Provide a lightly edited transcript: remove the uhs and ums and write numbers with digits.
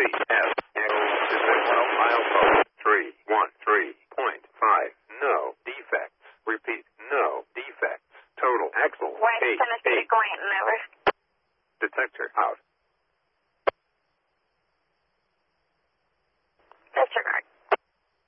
CF, Echo, Descent milestone, 313.5, no defects. Repeat, no defects. Total axle, West 8, Tennessee, going over. Detector out.